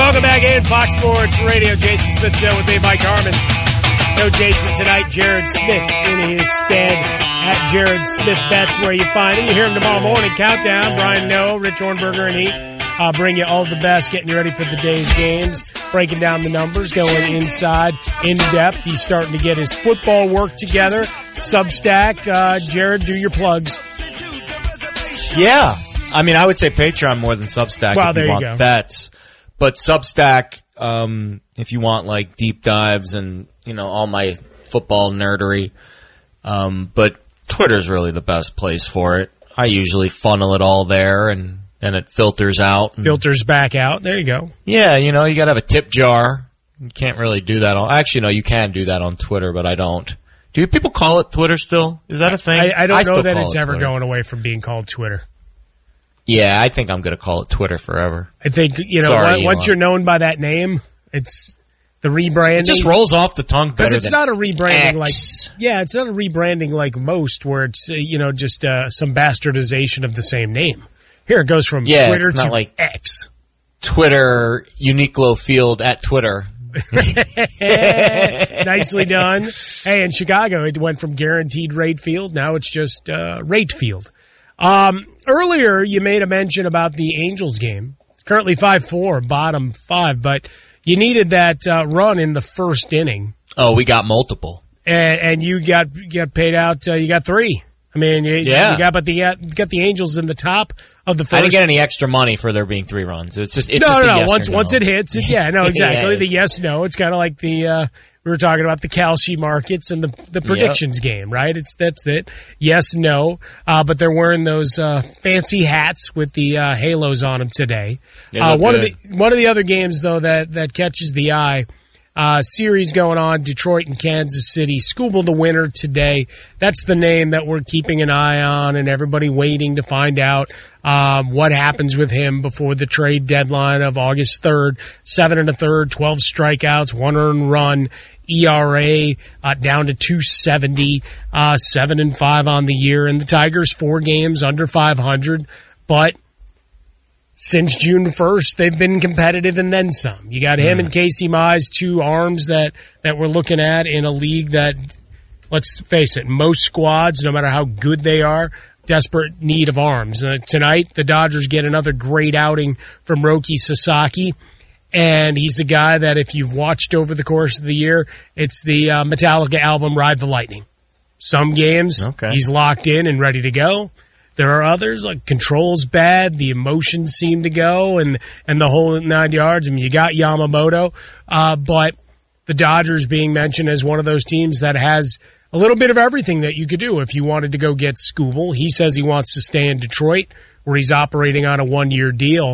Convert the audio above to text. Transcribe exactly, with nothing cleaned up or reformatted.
Welcome back in Fox Sports Radio. Jason Smith Show with me, Mike Harmon. No Jason tonight. Jared Smith in his stead at Jared Smith. That's where you find him. You hear him tomorrow morning. Countdown. Brian Noah, Rich Hornberger, and he uh, bring you all the best, getting you ready for the day's games, breaking down the numbers, going inside, in depth. He's starting to get his football work together. Substack. Uh, Jared, do your plugs. Yeah. I mean, I would say Patreon more than Substack well, if there you want you go. bets. But Substack, um, if you want like deep dives and, you know, all my football nerdery. Um, but Twitter's really the best place for it. I usually funnel it all there and then it filters out. And, filters back out. There you go. Yeah, you know, you gotta have a tip jar. You can't really do that on, actually no, you can do that on Twitter, but I don't. Do people call it Twitter still? Is that a thing? I, I don't I know that it's it ever Twitter. going away from being called Twitter. Yeah, I think I'm going to call it Twitter forever. I think, you know, Sorry, once Elon. you're known by that name, it's the rebranding. It just rolls off the tongue better Because it's than not a rebranding X. like, yeah, it's not a rebranding like most where it's, uh, you know, just uh, some bastardization of the same name. Here it goes from Yeah, Twitter it's not to like X. Twitter, Uniqlo Field at Twitter. Nicely done. Hey, in Chicago, it went from guaranteed rate field. Now it's just uh, rate field. Um, earlier, you made a mention about the Angels game. It's currently five four, bottom five, but you needed that uh, run in the first inning. Oh, we got multiple. And, and you got you got paid out, uh, you got three. I mean, you, Yeah. you got but the you got the Angels in the top of the first. I didn't get any extra money for there being three runs. It's just it's no, just no, a no. yes Once or no. once it hits, it, yeah, no, exactly. Yeah. The yes, no. It's kind of like the uh, we were talking about the Kalshi markets and the the predictions game, right? It's that's it. Yes, no. Uh, but they're wearing those uh, fancy hats with the uh, halos on them today. They Uh, look one good. of the one of the other games though that that catches the eye. Uh, series going on, Detroit and Kansas City. Skubal the winner today. That's the name that we're keeping an eye on and everybody waiting to find out um, what happens with him before the trade deadline of August third. Seven and a third, twelve strikeouts, one earned run, E R A uh, down to two seventy, uh, seven and five on the year. And the Tigers, four games under five hundred, but since June first, they've been competitive and then some. You got him Mm. and Casey Mize, two arms that, that we're looking at in a league that, let's face it, most squads, no matter how good they are, desperate need of arms. Uh, tonight, the Dodgers get another great outing from Roki Sasaki, and he's a guy that if you've watched over the course of the year, it's the uh, Metallica album Ride the Lightning. Some games, Okay. he's locked in and ready to go. There are others, like control's bad, the emotions seem to go, and, and the whole nine yards. I mean, you got Yamamoto, uh, but the Dodgers being mentioned as one of those teams that has a little bit of everything that you could do if you wanted to go get Skubal. He says he wants to stay in Detroit, where he's operating on a one-year deal.